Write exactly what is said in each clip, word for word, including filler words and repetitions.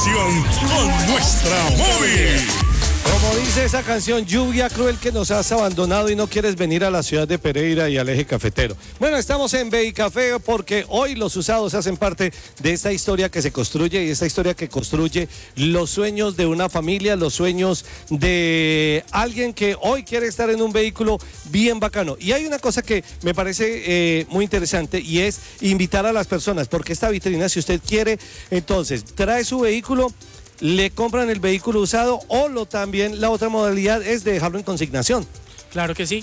diversión con nuestra móvil. Como dice esa canción, lluvia cruel que nos has abandonado y no quieres venir a la ciudad de Pereira y al eje cafetero. Bueno, estamos en Beicafé porque hoy los usados hacen parte de esta historia que se construye y esta historia que construye los sueños de una familia, los sueños de alguien que hoy quiere estar en un vehículo bien bacano. Y hay una cosa que me parece eh, muy interesante y es invitar a las personas, porque esta vitrina, si usted quiere, entonces trae su vehículo, le compran el vehículo usado o lo también la otra modalidad es de dejarlo en consignación. Claro que sí,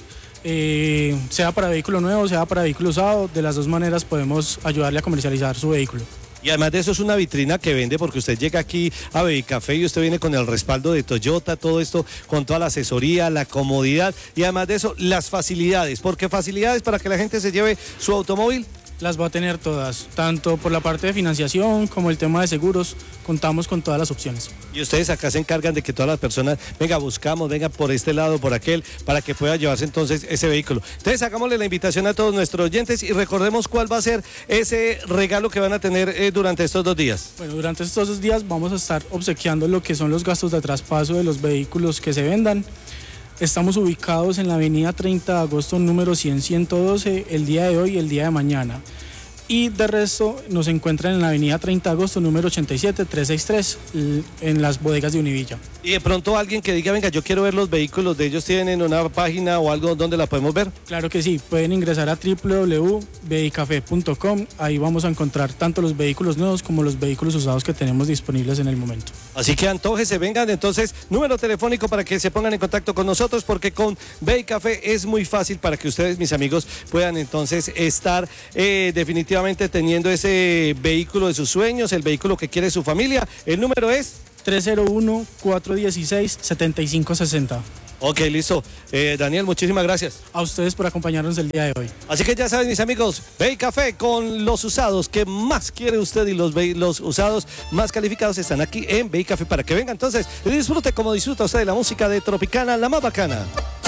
eh, sea para vehículo nuevo, sea para vehículo usado, de las dos maneras podemos ayudarle a comercializar su vehículo. Y además de eso es una vitrina que vende porque usted llega aquí a Beicafé y usted viene con el respaldo de Toyota, todo esto, con toda la asesoría, la comodidad y además de eso las facilidades, porque facilidades para que la gente se lleve su automóvil. Las va a tener todas, tanto por la parte de financiación como el tema de seguros, contamos con todas las opciones. Y ustedes acá se encargan de que todas las personas, venga, buscamos, venga por este lado, por aquel, para que pueda llevarse entonces ese vehículo. Entonces hagámosle la invitación a todos nuestros oyentes y recordemos cuál va a ser ese regalo que van a tener eh, durante estos dos días. Bueno, durante estos dos días vamos a estar obsequiando lo que son los gastos de traspaso de los vehículos que se vendan. Estamos ubicados en la avenida treinta de agosto, número cien, ciento doce, el día de hoy y el día de mañana. Y de resto nos encuentran en la avenida treinta de agosto, número ochenta y siete, trescientos sesenta y tres, en las bodegas de Univilla. Y de pronto alguien que diga, venga, yo quiero ver los vehículos de ellos, ¿tienen una página o algo donde la podemos ver? Claro que sí, pueden ingresar a w w w punto beicafé punto com, ahí vamos a encontrar tanto los vehículos nuevos como los vehículos usados que tenemos disponibles en el momento. Así que antójese, vengan entonces, número telefónico para que se pongan en contacto con nosotros, porque con Beicafé es muy fácil para que ustedes, mis amigos, puedan entonces estar eh, definitivamente teniendo ese vehículo de sus sueños, el vehículo que quiere su familia. El número es tres cero uno, cuatro uno seis, siete cinco seis cero. Ok, listo. Eh, Daniel, muchísimas gracias. A ustedes por acompañarnos el día de hoy. Así que ya saben, mis amigos, Beicafé con los usados que más quiere usted y los, los usados más calificados están aquí en Beicafé para que venga entonces y disfrute como disfruta usted de la música de Tropicana, la más bacana.